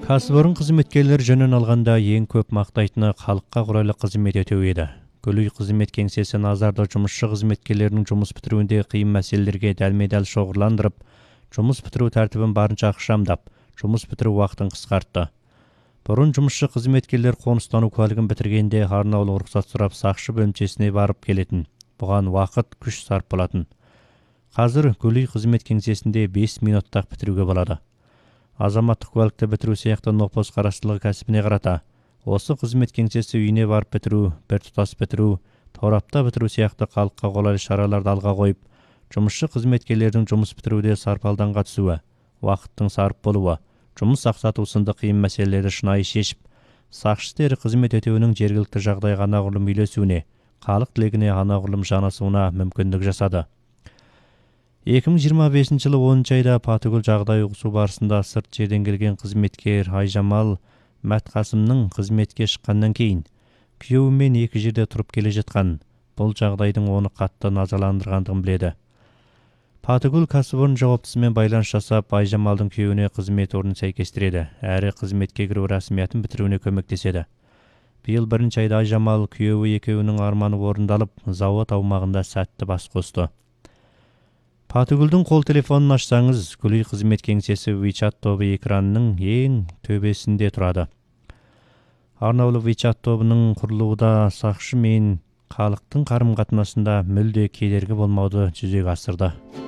Кәсіпорын қызметкерлер жөнін алғанда ең көп мақтайтыны халыққа қолайлы қызмет ету еді. Гүлүй қызмет кеңсесі назарды жұмысшы қызметкерлерінің жұмыс бітіруінде қиын мәселелерге дәлме-дәл шоғырландырып, жұмыс бітіру тәртібін барынша ықшамдап, жұмыс бітіру уақытын қысқартты. Бұрын жұмысшы қызметкерлер қоныстану куәлігін бітіргенде арнаулы рұқсат сұрап сақшы бөлімшесіне барып келетін. Бұған уақыт, күш сарп болатын. Қазір Гүлүй қызмет кеңсесінде 5 минутта бітіруге болады. Азаматтық куәлікті бітіру сияқты нопос қарастылығы кәсібіне қарата. Осы қызмет кеңсесі үйіне барып бітіру, біртұтас бітіру, торапта бітіру сияқты халыққа қолайлы шараларды алға қойып, жұмысшы қызметкерлердің жұмыс бітіруде сарпалданға түсуі, уақыттың сарп болуы, жұмыс ақсату сынды қиын мәселелерді шынайы шешіп, сақшы істері қызмет өтеуінің жергілікті жағдайға анағұрлым үйлесуіне, халық тілегіне анағұрлым жанасуына мүмкіндік жасады. 2025 жылы 10 айда Патыгүл жағдай ұғысу барысында сырт жерден келген қызметкер Айжамал Мәтқасымның қызметке шыққаннан кейін күйеуімен екі жерде тұрып келе жатқан. Бұл жағдайдың оны қатты назаландырғандығын біледі. Патыгүл кәсіпорын жауаптысымен байланыс жасап, Айжамалдың күйеуіне қызмет орнын сәйкестіреді, әрі қызметке кіру рәсімиятын бітіруіне көмектеседі. Биыл 1 айда Айжамал күйеуі екеуінің арманы орындалып, зауыт аумағында сәтті бас қосты. Патыгүлдің қол телефонын ашсаңыз, Гүлүй қызмет кеңсесі WeChat тобы экранының ең төбесінде тұрады. Арнаулы WeChat тобының құрылуында сақшы мен халықтың қарым-қатынасында мүлде кедергі болмауды жүзеге асырды.